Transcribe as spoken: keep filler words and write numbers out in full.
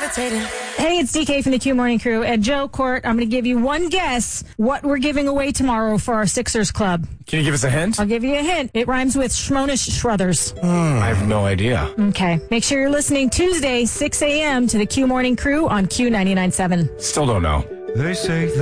Hey, it's D K from the Q Morning Crew. And Joe Court, I'm going to give you one guess what we're giving away tomorrow for our Sixers Club. Can you give us a hint? I'll give you a hint. It rhymes with Shmonish Shruthers. Mm, I have no idea. Okay. Make sure you're listening Tuesday, six a.m. to the Q Morning Crew on Q ninety-nine point seven. Still don't know. They say